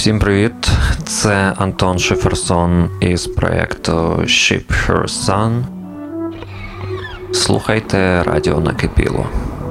Всім привіт! Це Антон Шеферсон із проєкту Ship Her Sun. Слухайте Радіо Накипіло.